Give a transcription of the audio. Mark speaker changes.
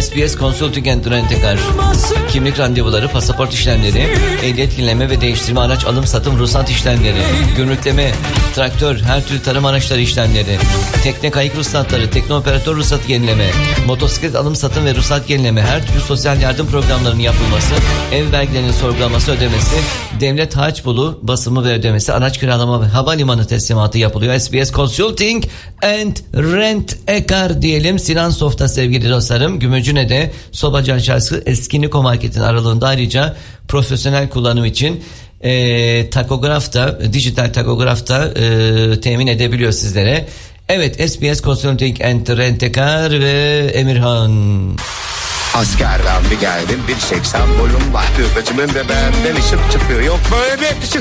Speaker 1: SBS Consulting and Rent-A-Car. Kimlik randevuları, pasaport işlemleri, ehliyet yenileme ve değiştirme, araç alım satım, ruhsat işlemleri, gümrükleme, traktör, her türlü tarım araçları işlemleri, tekne kayık ruhsatları, tekne operatör ruhsatı yenileme, motosiklet alım satım ve ruhsat yenileme, her türlü sosyal yardım programlarının yapılması, ev vergilerinin sorgulaması, ödemesi, devlet harç bulu, basımı ve ödemesi, araç kiralama ve havalimanı teslimatı yapılıyor. SBS Consulting and Rent-A-Car diyelim. Sinan Soft'a sevgili dostlarım. Gümülcüne'de Sobacı Aşağısı Eskiniko Market'in aralığında ayrıca profesyonel kullanım için takograf da, dijital takograf da temin edebiliyor sizlere. Evet, SBS Consulting and Rent-A-Car ve Emirhan.
Speaker 2: Askerden bir geldim 1.80 boyum var. Türbacımın ve benden ışık çıkıyor. Yok böyle bir yakışık.